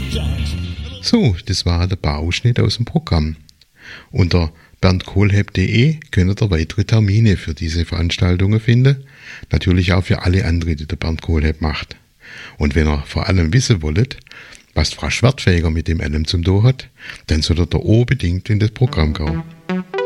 So, das war der Bauschnitt aus dem Programm. Unter berndkohlhepp.de könnt ihr weitere Termine für diese Veranstaltungen finden. Natürlich auch für alle anderen, die der Bernd Kohlhepp macht. Und wenn ihr vor allem wissen wollt, was Frau Schwertfeger mit dem allem zum tun hat, dann solltet ihr unbedingt in das Programm gehen.